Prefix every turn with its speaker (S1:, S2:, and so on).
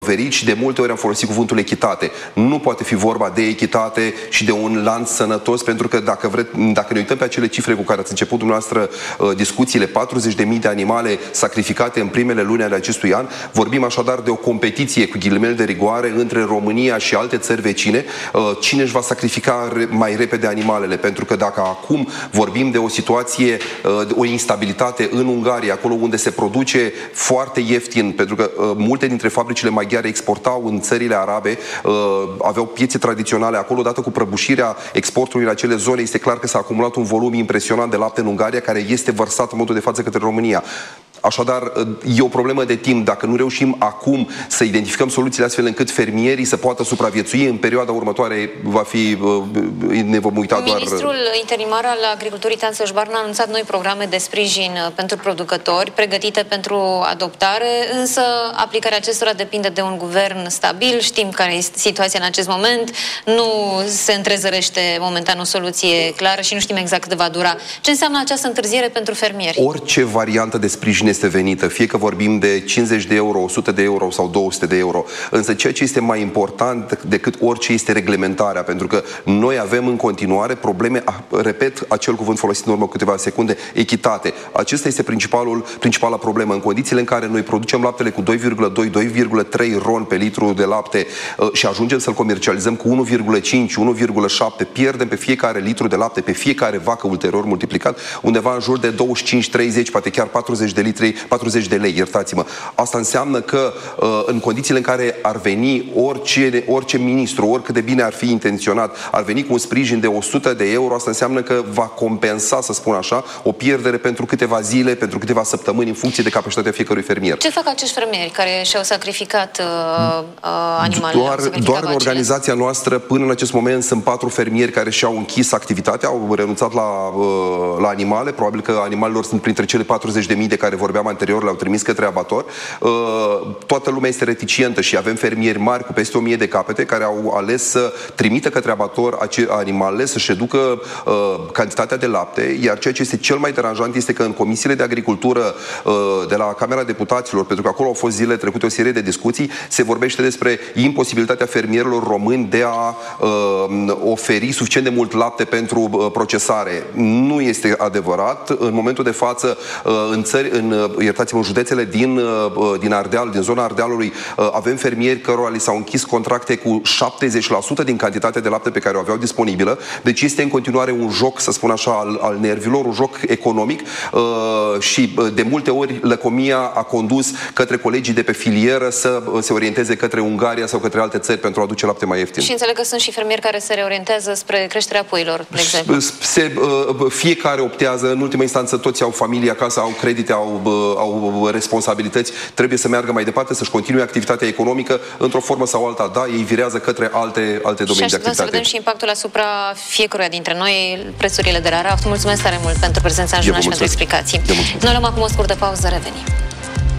S1: verici, de multe ori am folosit cuvântul echitate. Nu poate fi vorba de echitate și de un lanț sănătos, pentru că dacă ne uităm pe acele cifre cu care ați început dumneavoastră discuțiile, 40.000 de animale sacrificate în primele luni ale acestui an, vorbim așadar de o competiție cu ghilimele de rigoare între România și alte țări vecine, cine își va sacrifica mai repede animalele, pentru că dacă acum vorbim de o situație, o instabilitate în Ungaria, acolo unde se produce foarte ieftin, pentru că multe dintre fabricile maghiare exportau în țările arabe, aveau piețe tradiționale acolo, odată cu prăbușirea exportului în acele zone, este clar că s-a acumulat un volum impresionant de lapte în Ungaria, care este vărsat în modul de față către România. Așadar, e o problemă de timp. Dacă nu reușim acum să identificăm soluțiile astfel încât fermierii să poată supraviețui, în perioada următoare ne vom uita doar...
S2: Ministrul interimar al Agriculturii, Dan Sășbarna, a anunțat noi programe de sprijin pentru producători, pregătite pentru adoptare, însă aplicarea acestora depinde de un guvern stabil. Știm care este situația în acest moment, nu se întrezărește momentan o soluție clară și nu știm exact cât va dura. Ce înseamnă această întârziere pentru fermieri?
S1: Orice variantă de sprijin este venită, fie că vorbim de 50 de euro, 100 de euro sau 200 de euro. Însă ceea ce este mai important decât orice este reglementarea, pentru că noi avem în continuare probleme, repet acel cuvânt folosit în urmă câteva secunde, echitate. Acesta este principala problemă. În condițiile în care noi producem laptele cu 2,2-2,3 ron pe litru de lapte și ajungem să-l comercializăm cu 1,5-1,7, pierdem pe fiecare litru de lapte, pe fiecare vacă ulterior multiplicat, undeva în jur de 25-30, poate chiar 40 de lei, iertați-mă. Asta înseamnă că în condițiile în care ar veni orice ministru, oricât de bine ar fi intenționat, ar veni cu un sprijin de 100 de euro, asta înseamnă că va compensa, să spun așa, o pierdere pentru câteva zile, pentru câteva săptămâni, în funcție de capacitatea fiecărui fermier.
S2: Ce fac acești fermieri care și-au sacrificat animalele?
S1: Doar în organizația noastră, până în acest moment, sunt 4 fermieri care și-au închis activitatea, au renunțat la animale, probabil că animalelor sunt printre cele 40.000 de care vorbeam anterior, le-au trimis către abator. Toată lumea este reticentă și avem fermieri mari cu peste 1000 de capete care au ales să trimită către abator animalele, să-și reducă cantitatea de lapte, iar ceea ce este cel mai deranjant este că în comisiile de agricultură de la Camera Deputaților, pentru că acolo au fost zilele trecute o serie de discuții, se vorbește despre imposibilitatea fermierilor români de a oferi suficient de mult lapte pentru procesare. Nu este adevărat. În momentul de față, în județele din Ardeal, din zona Ardealului, avem fermieri cărora li s-au închis contracte cu 70% din cantitatea de lapte pe care o aveau disponibilă. Deci este în continuare un joc, să spun așa, al nervilor, un joc economic și de multe ori lăcomia a condus către colegii de pe filieră să se orienteze către Ungaria sau către alte țări pentru a aduce lapte mai ieftin.
S2: Și înțeleg că sunt și fermieri care se reorientează spre creșterea puilor, de exemplu.
S1: Fiecare optează, în ultima instanță toți au familie acasă, au credite, au responsabilități, trebuie să meargă mai departe, să-și continue activitatea economică într-o formă sau alta. Da, ei virează către alte domenii de activitate.
S2: Și să vedem și impactul asupra fiecăruia dintre noi, prețurile de la raft. Mulțumesc tare mult pentru prezența în jurnal și pentru explicații. Noi luăm acum o scurtă pauză, revenim.